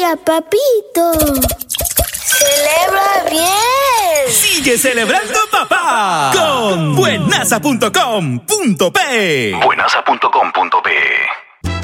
Mira, papito. ¡Celebra bien! ¡Sigue celebrando, papá! Con buenaza.com.pe. Buenaza.com.pe.